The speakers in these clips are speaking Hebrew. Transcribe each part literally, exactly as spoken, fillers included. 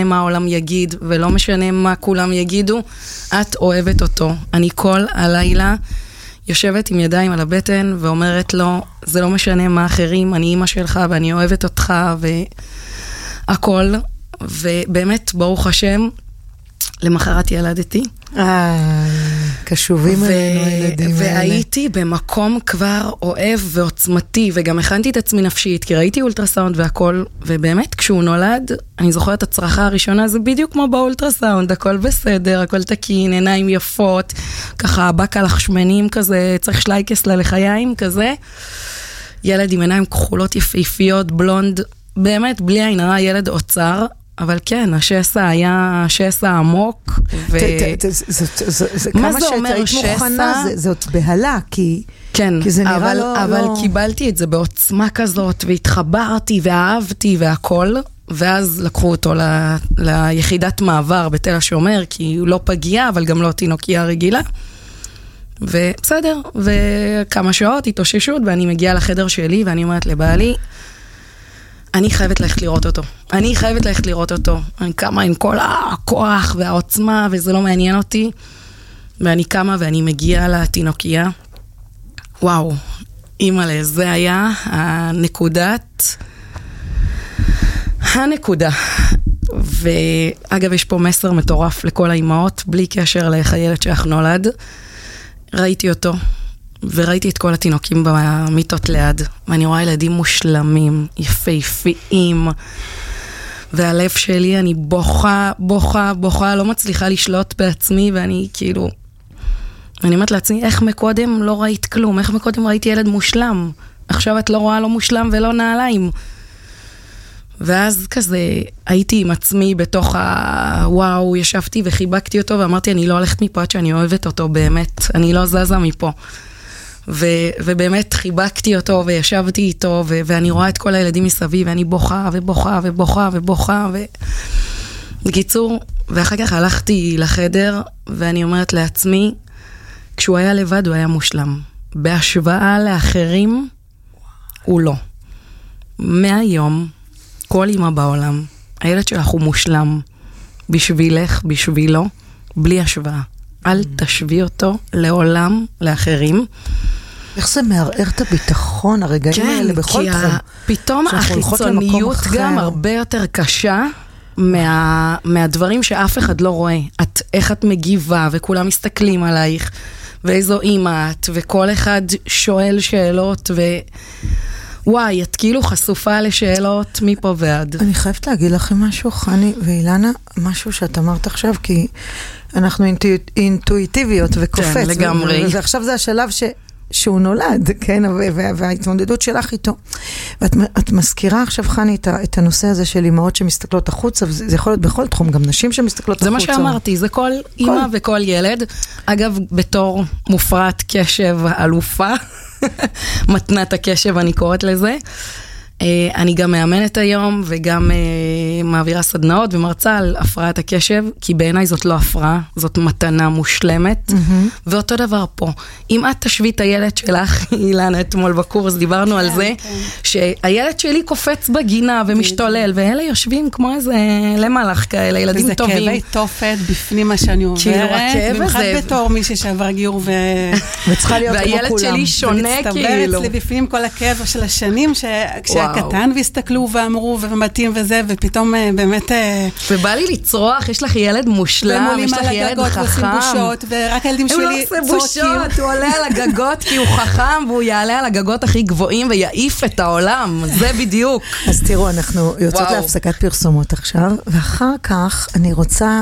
מה העולם יגיד, ולא משנה מה כולם יגידו, את אוהבת אותו. אני כל הלילה יושבת עם ידיים על הבטן, ואומרת לו, זה לא משנה מה אחרים, אני אמא שלך, ואני אוהבת אותך, והכל. ובאמת, ברוך השם, למחרת ילדתי. אה, קשובים עלינו הילדים האלה. והייתי במקום כבר אוהב ועוצמתי, וגם הכנתי את עצמי נפשית, כי ראיתי אולטרסאונד והכל, ובאמת כשהוא נולד, אני זוכרת את הצרחה הראשונה, זה בדיוק כמו באולטרסאונד, הכל בסדר, הכל תקין, עיניים יפות, ככה בקע לחשמנים כזה, צריך שלייקס ללחיים כזה, ילד עם עיניים כחולות יפהפיות, בלונד, באמת בלי עין הרע, ילד אוצר, אבל כן, השסע היה שסע עמוק. כמה שהיית מוכנה, זאת בהלה, כי זה נראה לא... אבל קיבלתי את זה בעוצמה כזאת, והתחברתי ואהבתי והכל, ואז לקחו אותו ליחידת מעבר בתל השומר, כי הוא לא פגיע, אבל גם לא תינוקיה רגילה. ובסדר, וכמה שעות התאוששות, ואני מגיעה לחדר שלי, ואני אומרת לבעלי, אני חייבת ללכת לראות אותו. אני חייבת ללכת לראות אותו. אני קמה עם כל הכוח והעוצמה, וזה לא מעניין אותי. ואני קמה ואני מגיעה לתינוקיה. וואו, אימא'לה, זה היה הנקודת, הנקודה. ואגב, יש פה מסר מטורף לכל האימהות, בלי קשר לאיך הילד שלך נולד. ראיתי אותו. וראיתי את כל התינוקים במיטות ליד, ואני רואה ילדים מושלמים, יפהפיים, והלב שלי, אני בוכה, בוכה, בוכה, לא מצליחה לשלוט בעצמי, ואני כאילו, אני אומרת לעצמי, איך מקודם לא ראית כלום, איך מקודם ראיתי ילד מושלם, עכשיו את לא רואה לא מושלם ולא נעליים. ואז כזה, הייתי עם עצמי בתוך הוואו, ישבתי וחיבקתי אותו, ואמרתי, אני לא הולכת מפה עד שאני אוהבת אותו באמת, אני לא זזה מפה. ו, ובאמת חיבקתי אותו וישבתי איתו ו, ואני רואה את כל הילדים מסביב ואני בוכה ובוכה ובוכה ובוכה ובקיצור, ואחר כך הלכתי לחדר ואני אומרת לעצמי, כשהוא היה לבד הוא היה מושלם, בהשוואה לאחרים הוא לא. מהיום כל אמא בעולם, הילד שלך הוא מושלם, בשבילך, בשבילו, בלי השוואה. אל תשווי אותו לעולם, לאחרים. איך זה מערער את הביטחון, הרגעים האלה בכל תחום? כן, כי פתאום החיצוניות גם הרבה יותר קשה מה, מהדברים שאף אחד לא רואה. את, איך את מגיבה, וכולם מסתכלים עלייך, ואיזו אימא את, וכל אחד שואל שאלות, ו... וואי, את כאילו חשופה לשאלות מפה ועד. אני חייבת להגיד לכם משהו, חני ואילנה, משהו שאת אמרת עכשיו, כי אנחנו אינטואיטיביות וקופץ. כן, לגמרי. ועכשיו זה השלב ש... שהוא נולד, כן, וההתמודדות שלך איתו. ואת את מזכירה עכשיו, חני, את, את הנושא הזה של אמהות שמסתכלות החוצה, וזה יכול להיות בכל תחום, גם נשים שמסתכלות זה החוצה. זה מה שאמרתי, זה כל אמא וכל ילד. אגב, בתור מופרעת קשב אלופה, מתנת הקשב אני קוראת לזה, אני גם מאמנת היום וגם מעבירה סדנאות ומרצה על הפרעת הקשב, כי בעיניי זאת לא הפרעה, זאת מתנה מושלמת, ואותו דבר פה. אם את תשווי את הילד שלך, אילנה, אתמול בקורס דיברנו על זה, שהילד שלי קופץ בגינה ומשתולל, ואלה יושבים כמו איזה למלך כאלה, ילדים טובים. וזה כאבי תופת בפנים מה שאני עוברת, במיוחד בתור מישהי שעבר גיור וצריכה להיות כמו כולם. והילד שלי שונה כאילו. ומצטבר אצלי בפנים כל הכאב של השנים, כשהקטן והסתכלו ואמרו ומתאים וזה, ופתאום באמת... ובא לי לצרוח, יש לך ילד מושלם, יש לך ילד חכם. בושות, ורק הילדים שלי צורקים. הוא לא עושה בושות, הוא עולה על הגגות כי הוא חכם, והוא יעלה על הגגות הכי גבוהים ויעיף את העולם. זה בדיוק. אז תראו, אנחנו יוצאות להפסקת פרסומות עכשיו, ואחר כך אני רוצה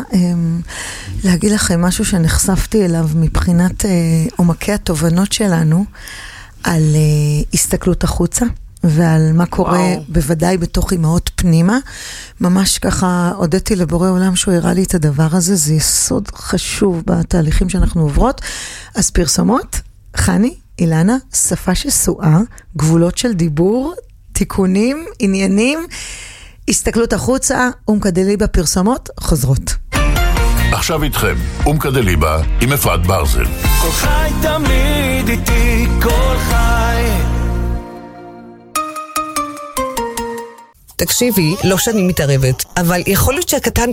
להגיד לכם משהו שנחשפתי אליו מבחינת עומקי התובנות שלנו, על הסתכלות החוצה. ועל מה קורה וואו. בוודאי בתוך אמהות פנימה. ממש ככה הודיתי לבורא עולם שהוא הראה לי את הדבר הזה, זה יסוד חשוב בתהליכים שאנחנו עוברות. אז פרסומות, חני, אילנה, שפה שסועה, גבולות של דיבור, תיקונים, עניינים, הסתכלות החוצה, ומקדלי בפרסומות, חוזרות. עכשיו איתכם, ומקדליבה עם אפרת ברזל. כל חי תמיד איתי, כל חי. תקשיבי, לא שאני מתערבת, אבל יכול להיות שהקטן